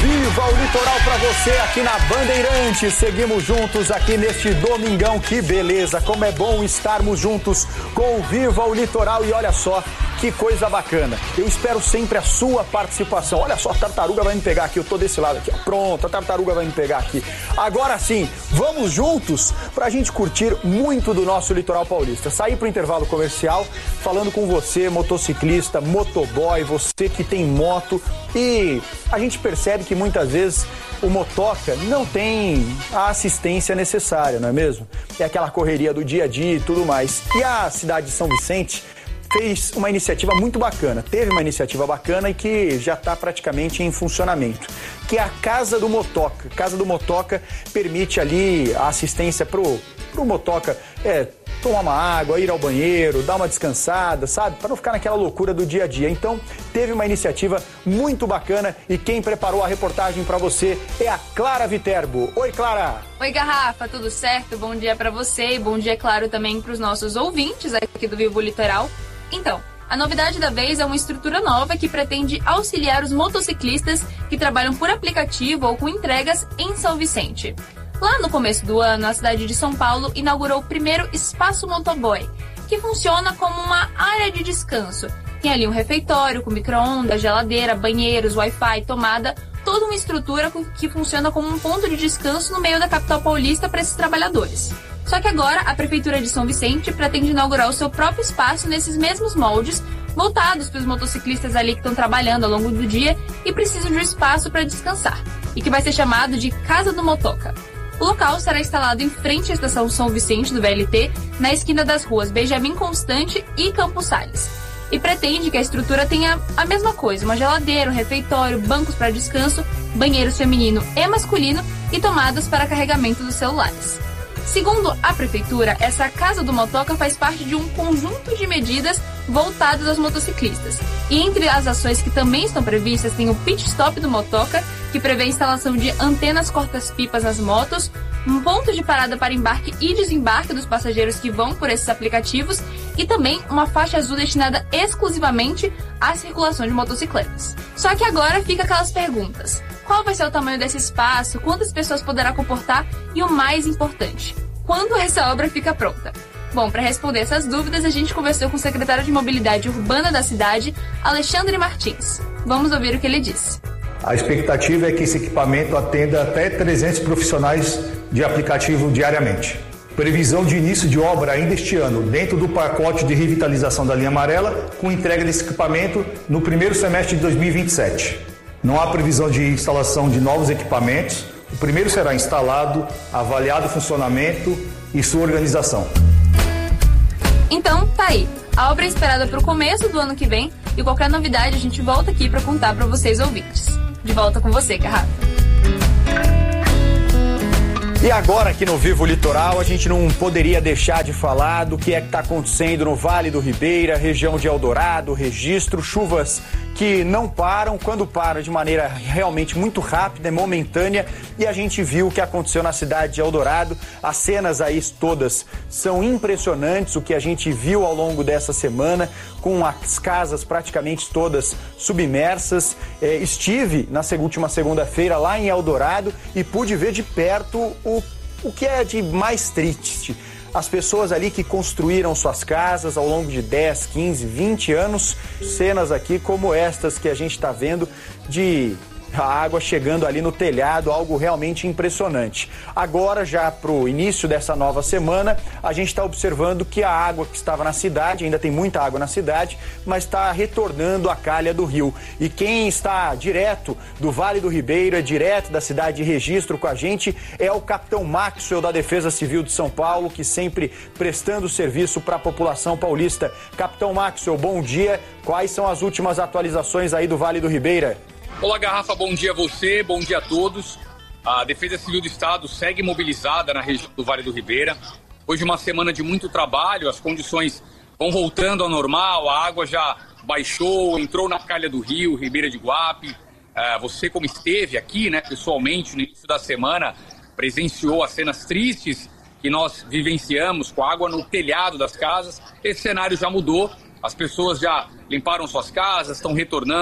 Viva o litoral pra você aqui na Bandeirantes. Seguimos juntos aqui neste domingão. Que beleza, como é bom estarmos juntos com o Viva o Litoral. E olha só que coisa bacana. Eu espero sempre a sua participação. Olha só, a tartaruga vai me pegar aqui. Eu tô desse lado aqui. Pronto, a tartaruga vai me pegar aqui. Agora sim, vamos juntos pra gente curtir muito do nosso litoral paulista. Sair pro intervalo comercial falando com você, motociclista, motoboy, você que tem moto. E a gente percebe que muitas vezes o motoca não tem a assistência necessária, não é mesmo? É aquela correria do dia a dia e tudo mais. E a cidade de São Vicente fez uma iniciativa muito bacana, teve uma iniciativa bacana e que já está praticamente em funcionamento, que é a Casa do Motoca. Casa do Motoca permite ali a assistência pro motoca, tomar uma água, ir ao banheiro, dar uma descansada, sabe? Para não ficar naquela loucura do dia a dia. Então, teve uma iniciativa muito bacana e quem preparou a reportagem para você é a Clara Viterbo. Oi, Clara! Oi, Garrafa, tudo certo? Bom dia para você e bom dia, claro, também para os nossos ouvintes aqui do Vivo Litoral. Então, a novidade da vez é uma estrutura nova que pretende auxiliar os motociclistas que trabalham por aplicativo ou com entregas em São Vicente. Lá no começo do ano, a cidade de São Paulo inaugurou o primeiro Espaço Motoboy, que funciona como uma área de descanso. Tem ali um refeitório com micro-ondas, geladeira, banheiros, Wi-Fi, tomada, toda uma estrutura que funciona como um ponto de descanso no meio da capital paulista para esses trabalhadores. Só que agora a Prefeitura de São Vicente pretende inaugurar o seu próprio espaço nesses mesmos moldes, voltados para os motociclistas ali que estão trabalhando ao longo do dia e precisam de um espaço para descansar, e que vai ser chamado de Casa do Motoca. O local será instalado em frente à estação São Vicente do VLT, na esquina das ruas Benjamin Constante e Campos Sales. E pretende que a estrutura tenha a mesma coisa, uma geladeira, um refeitório, bancos para descanso, banheiros feminino e masculino e tomadas para carregamento dos celulares. Segundo a Prefeitura, essa Casa do Motoca faz parte de um conjunto de medidas voltadas aos motociclistas. E entre as ações que também estão previstas tem o Pit Stop do Motoca, que prevê a instalação de antenas cortas-pipas nas motos, um ponto de parada para embarque e desembarque dos passageiros que vão por esses aplicativos e também uma faixa azul destinada exclusivamente à circulação de motocicletas. Só que agora fica aquelas perguntas. Qual vai ser o tamanho desse espaço? Quantas pessoas poderá comportar? E o mais importante, quando essa obra fica pronta? Bom, para responder essas dúvidas, a gente conversou com o secretário de Mobilidade Urbana da cidade, Alexandre Martins. Vamos ouvir o que ele disse. A expectativa é que esse equipamento atenda até 300 profissionais de aplicativo diariamente. Previsão de início de obra ainda este ano, dentro do pacote de revitalização da linha amarela, com entrega desse equipamento no primeiro semestre de 2027. Não há previsão de instalação de novos equipamentos. O primeiro será instalado, avaliado o funcionamento e sua organização. Então, tá aí. A obra é esperada para o começo do ano que vem e qualquer novidade a gente volta aqui para contar para vocês ouvintes. De volta com você, Garrafa. E agora aqui no Vivo Litoral a gente não poderia deixar de falar do que é que está acontecendo no Vale do Ribeira, região de Eldorado, Registro, chuvas que não param, quando param de maneira realmente muito rápida, momentânea, e a gente viu o que aconteceu na cidade de Eldorado. As cenas aí todas são impressionantes, o que a gente viu ao longo dessa semana, com as casas praticamente todas submersas. Estive na última segunda-feira lá em Eldorado e pude ver de perto o que é de mais triste. As pessoas ali que construíram suas casas ao longo de 10, 15, 20 anos, cenas aqui como estas que a gente está vendo de a água chegando ali no telhado, algo realmente impressionante. Agora, já para o início dessa nova semana, a gente está observando que a água que estava na cidade, ainda tem muita água na cidade, mas está retornando à calha do rio. E quem está direto do Vale do Ribeira, direto da cidade de Registro com a gente, é o Capitão Maxwell da Defesa Civil de São Paulo, que sempre prestando serviço para a população paulista. Capitão Maxwell, bom dia. Quais são as últimas atualizações aí do Vale do Ribeira? Olá, Garrafa, bom dia a você, bom dia a todos. A Defesa Civil do Estado segue mobilizada na região do Vale do Ribeira. Hoje uma semana de muito trabalho, as condições vão voltando ao normal, a água já baixou, entrou na calha do rio, Ribeira de Guape. Você, como esteve aqui, né, pessoalmente, no início da semana, presenciou as cenas tristes que nós vivenciamos com a água no telhado das casas. Esse cenário já mudou, as pessoas já limparam suas casas, estão retornando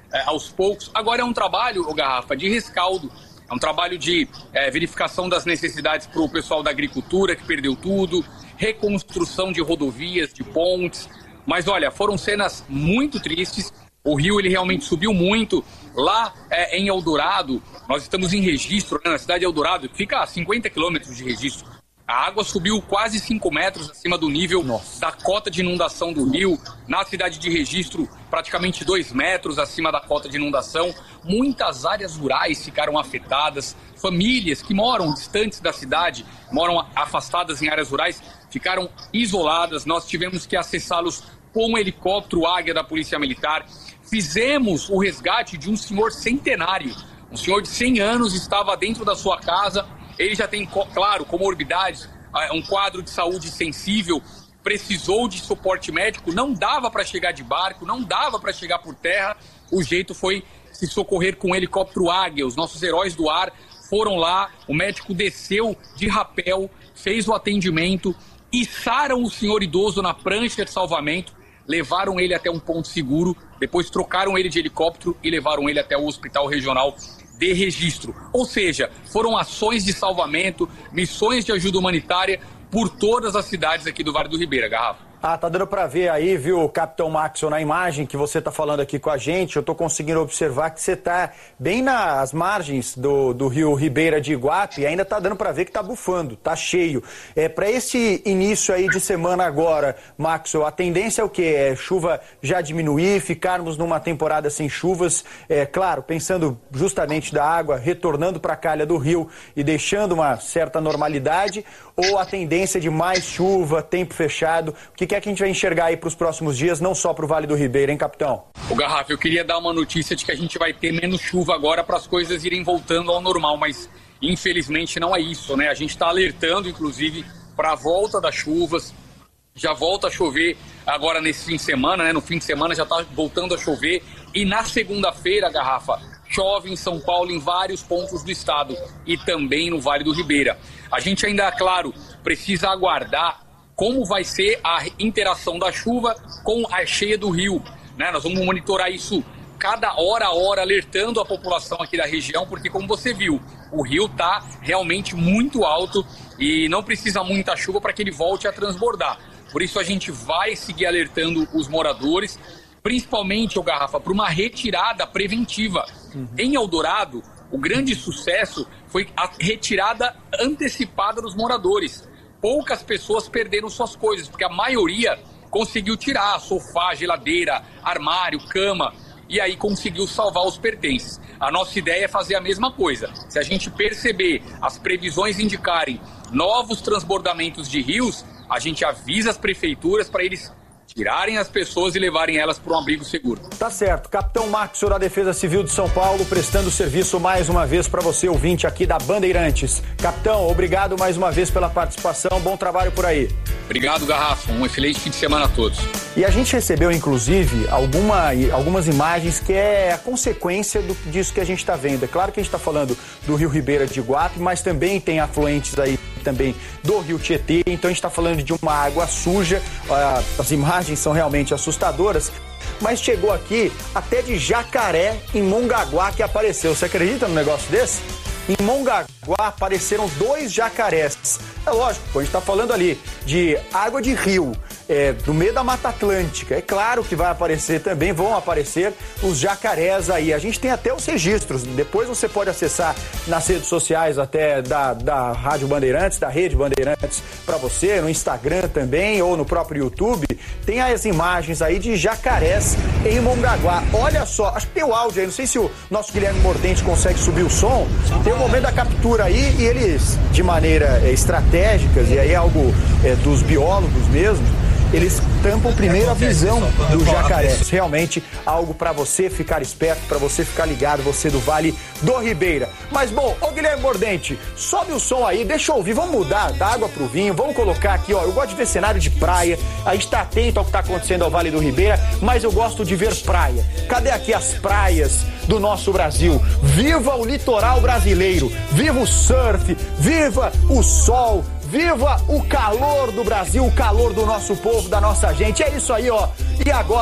aos poucos. Agora é um trabalho, Garrafa, de rescaldo. É um trabalho de verificação das necessidades para o pessoal da agricultura, que perdeu tudo, reconstrução de rodovias, de pontes. Mas, olha, foram cenas muito tristes. O rio, ele realmente subiu muito. Lá em Eldorado, nós estamos em Registro, né, na cidade de Eldorado, que fica a 50 quilômetros de Registro. A água subiu quase 5 metros acima do nível da cota de inundação do rio. Na cidade de Registro, praticamente 2 metros acima da cota de inundação. Muitas áreas rurais ficaram afetadas. Famílias que moram distantes da cidade, moram afastadas em áreas rurais, ficaram isoladas. Nós tivemos que acessá-los com um helicóptero Águia da Polícia Militar. Fizemos o resgate de um senhor centenário. Um senhor de 100 anos estava dentro da sua casa. Ele já tem, claro, comorbidades, um quadro de saúde sensível, precisou de suporte médico, não dava para chegar de barco, não dava para chegar por terra. O jeito foi se socorrer com o helicóptero Águia. Os nossos heróis do ar foram lá, o médico desceu de rapel, fez o atendimento, içaram o senhor idoso na prancha de salvamento, levaram ele até um ponto seguro, depois trocaram ele de helicóptero e levaram ele até o Hospital Regional de Registro. Ou seja, foram ações de salvamento, missões de ajuda humanitária por todas as cidades aqui do Vale do Ribeira, Garrafa. Tá dando para ver aí, viu, Capitão Maxson, na imagem que você tá falando aqui com a gente. Eu tô conseguindo observar que você tá bem nas margens do rio Ribeira de Iguape e ainda tá dando para ver que tá bufando, tá cheio. Para esse início aí de semana agora, Maxson, a tendência é o quê? Chuva já diminuir, ficarmos numa temporada sem chuvas, claro, pensando justamente da água retornando para a calha do rio e deixando uma certa normalidade, ou a tendência de mais chuva, tempo fechado? O que é que a gente vai enxergar aí para os próximos dias, não só para o Vale do Ribeira, hein, capitão? O Garrafa, eu queria dar uma notícia de que a gente vai ter menos chuva agora para as coisas irem voltando ao normal, mas infelizmente não é isso, né? A gente está alertando, inclusive, para a volta das chuvas. Já volta a chover agora nesse fim de semana, né? No fim de semana já está voltando a chover. E na segunda-feira, Garrafa, chove em São Paulo, em vários pontos do estado e também no Vale do Ribeira. A gente ainda, claro, precisa aguardar como vai ser a interação da chuva com a cheia do rio, né? Nós vamos monitorar isso cada hora a hora, alertando a população aqui da região, porque como você viu, o rio está realmente muito alto e não precisa muita chuva para que ele volte a transbordar. Por isso a gente vai seguir alertando os moradores, principalmente, Garrafa, para uma retirada preventiva. Em Eldorado, o grande sucesso foi a retirada antecipada dos moradores. Poucas pessoas perderam suas coisas, porque a maioria conseguiu tirar sofá, geladeira, armário, cama, e aí conseguiu salvar os pertences. A nossa ideia é fazer a mesma coisa. Se a gente perceber as previsões indicarem novos transbordamentos de rios, a gente avisa as prefeituras para eles tirarem as pessoas e levarem elas para um abrigo seguro. Tá certo. Capitão Maxson da Defesa Civil de São Paulo, prestando serviço mais uma vez para você, ouvinte aqui da Bandeirantes. Capitão, obrigado mais uma vez pela participação. Bom trabalho por aí. Obrigado, Garrafa. Um excelente fim de semana a todos. E a gente recebeu, inclusive, algumas imagens que é a consequência disso que a gente está vendo. É claro que a gente está falando do Rio Ribeira de Iguape, mas também tem afluentes aí também do Rio Tietê. Então a gente está falando de uma água suja. As imagens são realmente assustadoras. Mas chegou aqui até de jacaré em Mongaguá que apareceu. Você acredita num negócio desse? Em Mongaguá apareceram 2 jacarés. É lógico, a gente está falando ali de água de rio, do meio da Mata Atlântica. É claro que vai aparecer também, vão aparecer os jacarés aí. A gente tem até os registros. Depois você pode acessar nas redes sociais até da Rádio Bandeirantes, da Rede Bandeirantes para você, no Instagram também ou no próprio YouTube. Tem as imagens aí de jacarés em Mongaguá. Olha só, acho que tem o áudio aí. Não sei se o nosso Guilherme Mordente consegue subir o som. Tem o momento da captura aí e eles, de maneira estratégica, e aí é algo dos biólogos mesmo, eles tampam primeiro a visão do jacaré. Realmente algo para você ficar esperto, para você ficar ligado, você do Vale do Ribeira. Mas bom, ô Guilherme Mordente, sobe o som aí, deixa eu ouvir, vamos mudar da água pro vinho, vamos colocar aqui, ó, eu gosto de ver cenário de praia, a gente tá atento ao que tá acontecendo ao Vale do Ribeira, mas eu gosto de ver praia. Cadê aqui as praias do nosso Brasil? Viva o litoral brasileiro, viva o surf, viva o sol, viva o calor do Brasil, o calor do nosso povo, da nossa gente. É isso aí, ó. E agora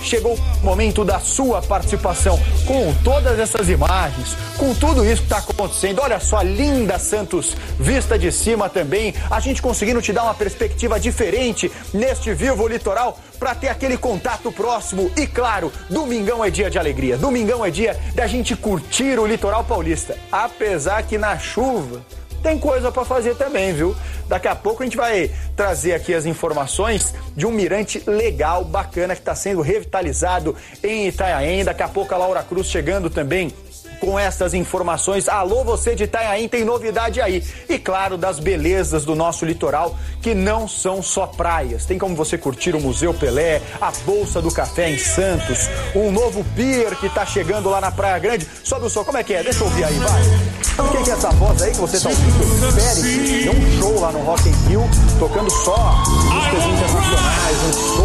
chegou o momento da sua participação com todas essas imagens, com tudo isso que está acontecendo. Olha só, linda Santos, vista de cima também, a gente conseguindo te dar uma perspectiva diferente neste Vivo Litoral para ter aquele contato próximo. E claro, domingão é dia de alegria, domingão é dia da gente curtir o litoral paulista, apesar que na chuva tem coisa para fazer também, viu? Daqui a pouco a gente vai trazer aqui as informações de um mirante legal, bacana, que está sendo revitalizado em Itanhaém. Daqui a pouco a Laura Cruz chegando também com essas informações. Alô, você de Itanhaém, tem novidade aí. E claro, das belezas do nosso litoral, que não são só praias. Tem como você curtir o Museu Pelé, a Bolsa do Café em Santos, um novo pier que tá chegando lá na Praia Grande. Sobe o som, como é que é? Deixa eu ouvir aí, vai. Quem que é essa voz aí que você tá ouvindo? Pérez, deu um show lá no Rock in Rio, tocando só músicas internacionais, um show